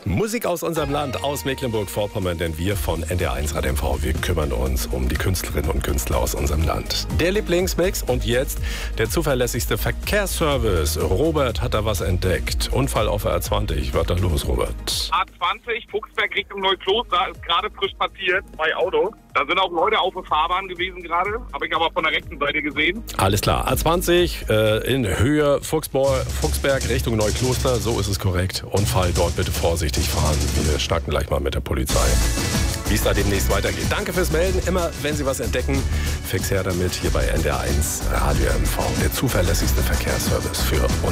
Musik aus unserem Land, aus Mecklenburg-Vorpommern, denn wir von NDR1 Radio MV, wir kümmern uns um die Künstlerinnen und Künstler aus unserem Land. Der Lieblingsmix und jetzt der zuverlässigste Verkehrsservice. Robert hat da was entdeckt. Unfall auf der A20. Was da los, Robert? A20, Fuchsberg Richtung Neukloster, ist gerade frisch passiert, 2 Autos. Da sind auch Leute auf der Fahrbahn gewesen gerade, habe ich aber von der rechten Seite gesehen. Alles klar, A20 in Höhe Fuchsberg Richtung Neukloster, so ist es korrekt. Unfall, dort bitte vorsichtig fahren. Wir schnacken gleich mal mit der Polizei, wie es da demnächst weitergeht. Danke fürs Melden. Immer, wenn Sie was entdecken, fix her damit hier bei NDR1 Radio MV, der zuverlässigste Verkehrsservice für uns.